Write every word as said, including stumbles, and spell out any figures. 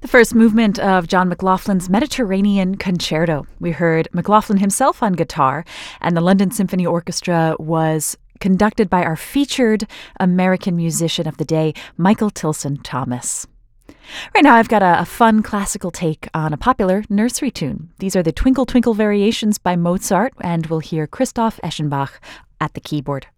The first movement of John McLaughlin's Mediterranean Concerto. We heard McLaughlin himself on guitar, and the London Symphony Orchestra was conducted by our featured American musician of the day, Michael Tilson Thomas. Right now, I've got a, a fun classical take on a popular nursery tune. These are the Twinkle Twinkle Variations by Mozart, and we'll hear Christoph Eschenbach at the keyboard.